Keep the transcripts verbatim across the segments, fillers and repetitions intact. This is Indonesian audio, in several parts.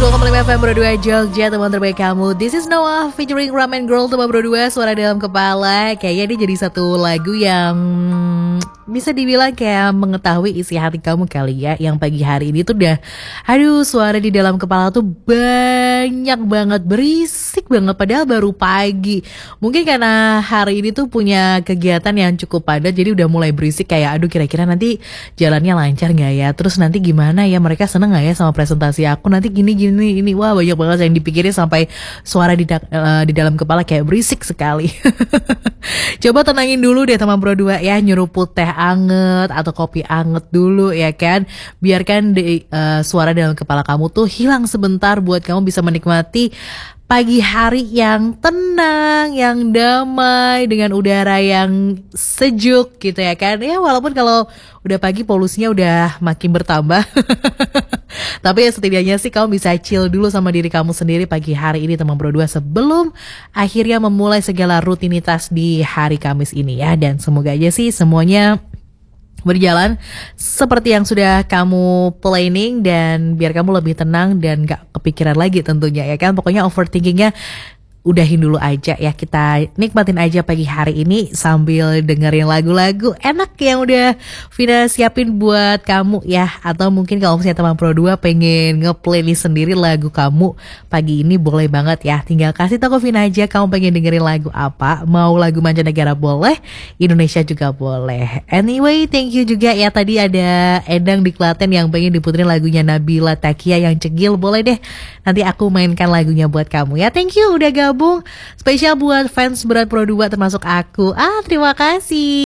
dua koma lima F M Bro dua Jogja, teman terbaik kamu. This is Noah featuring Ramen Girl, teman Bro dua, suara dalam kepala. Kayaknya ini jadi satu lagu yang bisa dibilang kayak mengetahui isi hati kamu kali ya. Yang pagi hari ini tuh udah, aduh, suara di dalam kepala tuh banyak banget, berisik banget. Padahal baru pagi. Mungkin karena hari ini tuh punya kegiatan yang cukup padat, jadi udah mulai berisik kayak, aduh, kira-kira nanti jalannya lancar gak ya? Terus nanti gimana ya, mereka seneng gak ya sama presentasi aku? Nanti gini-gini, ini, wah banyak banget yang dipikirin sampai suara di, da- uh, di dalam kepala kayak berisik sekali. Coba tenangin dulu deh teman Bro dua ya, nyeruput teh anget atau kopi anget dulu ya kan. Biarkan de, uh, suara dalam kepala kamu tuh hilang sebentar buat kamu bisa menikmati pagi hari yang tenang, yang damai, dengan udara yang sejuk gitu ya kan. Ya walaupun kalau udah pagi polusinya udah makin bertambah. Tapi ya setidaknya sih kamu bisa chill dulu sama diri kamu sendiri pagi hari ini teman Bro dua, sebelum akhirnya memulai segala rutinitas di hari Kamis ini ya. Dan semoga aja sih semuanya berjalan seperti yang sudah kamu planning, dan biar kamu lebih tenang dan gak kepikiran lagi tentunya ya kan. Pokoknya overthinkingnya udahin dulu aja ya, kita nikmatin aja pagi hari ini sambil dengerin lagu-lagu enak yang udah Vina siapin buat kamu ya. Atau mungkin kalau misalnya teman Pro dua pengen nge-playlist sendiri lagu kamu pagi ini, boleh banget ya. Tinggal kasih tau ke Vina aja kamu pengen dengerin lagu apa. Mau lagu mancanegara boleh, Indonesia juga boleh. Anyway, thank you juga ya. Tadi ada Edang di Klaten yang pengen diputerin lagunya Nabila Takia yang Cegil, boleh deh. Nanti aku mainkan lagunya buat kamu ya. Thank you udah gabung. Spesial buat fans berat Pro dua termasuk aku. Ah, terima kasih.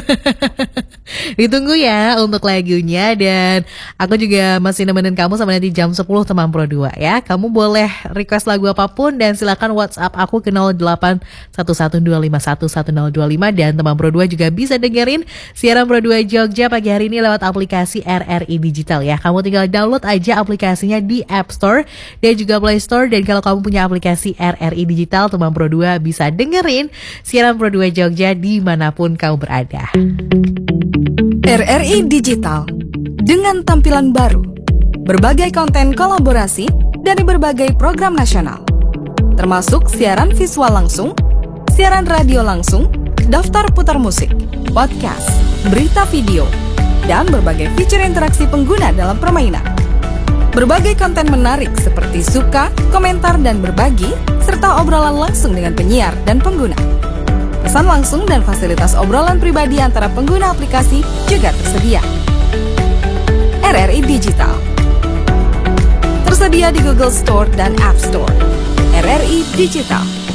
Ditunggu ya untuk lagunya. Dan aku juga masih nemenin kamu sampai nanti jam sepuluh teman Pro dua ya. Kamu boleh request lagu apapun dan silakan WhatsApp aku ke nol delapan satu satu dua lima satu satu nol dua lima. Dan teman Pro dua juga bisa dengerin siaran Pro dua Jogja pagi hari ini lewat aplikasi R R I Digital ya. Kamu tinggal download aja aplikasinya di App Store dan juga Play Store. Dan kalau kamu punya aplikasi R R I Digital, teman Pro dua bisa dengerin siaran Pro dua Jogja dimanapun kamu berada. R R I Digital dengan tampilan baru, berbagai konten kolaborasi dari berbagai program nasional, termasuk siaran visual langsung, siaran radio langsung, daftar putar musik, podcast, berita video, dan berbagai fitur interaksi pengguna dalam permainan. Berbagai konten menarik seperti suka, komentar, dan berbagi, serta obrolan langsung dengan penyiar dan pengguna. Pesan langsung dan fasilitas obrolan pribadi antara pengguna aplikasi juga tersedia. R R I Digital tersedia di Google Store dan App Store. R R I Digital.